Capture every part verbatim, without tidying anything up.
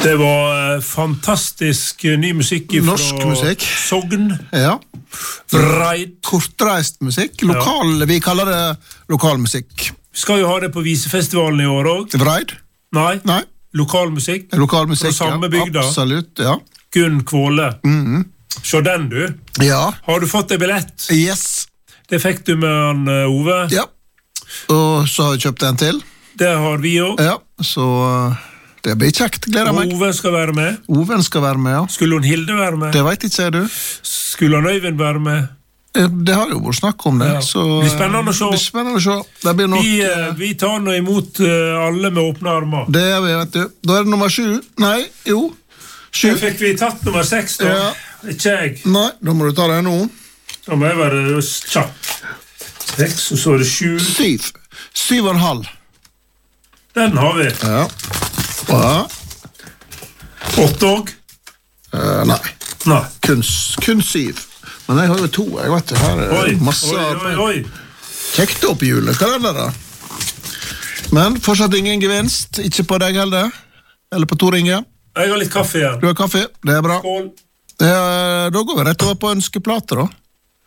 Det var fantastisk ny musikk fra Norsk musikk. Sogn. Ja. Vraid. Kortreist musikk. Lokal, ja. Vi kaller det lokalmusikk. Vi skal jo ha det på Visefestivalen i år også. Vraid? Nei. Nei. Lokalmusikk. Lokalmusikk, fra samme bygda. Ja. Absolutt, ja. Gunn Kvåle. Mm-hmm. Se den, du. Ja. Har du fått en billett? Yes. Det fikk du med han, Ove. Ja. Og så har jeg kjøpt en til. Det har vi også. Ja, så det blir kjekt, gleder jeg meg. Ove skal være med. Oven skal være med, ja. Skulle hun Hilde være med? Det vet ikke, ser du. Skulle han Øyvind være med? Det har jo vært snakk om det. Ja. Så, det blir spennende å se. Det blir spennende å se. Det blir nok, vi, vi tar nå imot alle med åpne armer. Det er vi, vet du. Da er det nummer sju. Nei, jo. Sju. Da fikk vi tatt nummer seks, da. Ja. Ikke jeg. Nei, da må du ta det nå. Da må jeg være kjapp. Seks, og så er det sju. Syv. Syv og en halv. Den har vi. Ja. Ja. Åtte òg? Uh, nei. Nei. Kun, kun syv. Men jeg har jo to, jeg vet det. Her er oi, masse oi, oi, oi. Kjekt opp i julet, hva er det da? Men fortsatt ingen gevinst. Ikke på deg heller. Eller på Tor Inge. Jeg har litt kaffe igjen. Du har kaffe, det er bra. Skål. Det er, da går vi rett over på ønskeplater, da.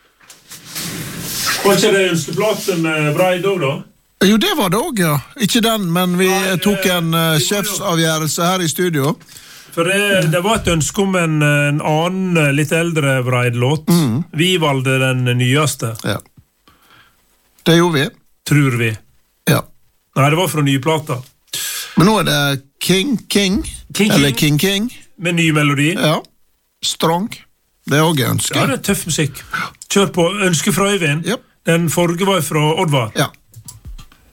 Var ikke det ønskeplate med Vraid også, da? Jo, det var det også, ja. Ikke den, men vi Nei, det, tok en uh, sjefsavgjørelse her i studio. For det, det var et ønske om en, en annen, litt eldre Vraid-låt. Mm. Vi valgte den nyeste. Ja. Det gjorde vi. Tror vi. Ja. Nei, det var fra nye plater. Men nå er det King King, King eller King. King King. Med ny melodi. Ja. Strong. Det er også ønske. Ja, det er tøff musikk. Kjør på ønske fra Øyvind. Yep. Den forrige var fra Oddvar. Ja.